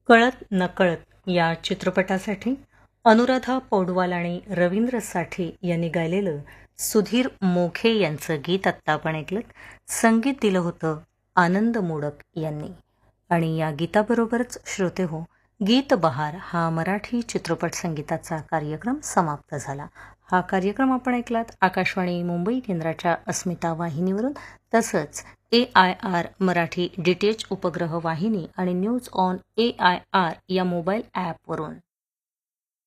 कळत नकळत या चित्रपटासाठी अनुराधा पौडवाल आणि रवींद्र साठे यांनी गायलेलं सुधीर मोघे यांचं गीत आत्ता आपण ऐकलं. संगीत दिलं होतं आनंद मोडक यांनी. आणि या गीताबरोबरच श्रोते हो, गीत बहार हा मराठी चित्रपट संगीताचा कार्यक्रम समाप्त झाला. हा कार्यक्रम आपण ऐकलात आकाशवाणी मुंबई केंद्राच्या अस्मिता वाहिनीवरून, तसंच AIR मराठी DTH उपग्रह वाहिनी आणि न्यूज ऑन AIR या मोबाईल ॲपवरून.